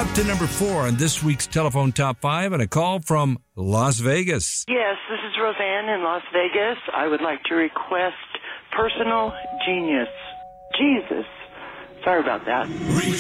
up to number 4 on this week's Telephone Top 5 and a call from Las Vegas. Yes, this is Roseanne in Las Vegas. I would like to request Personal Genius. Jesus. Sorry about that.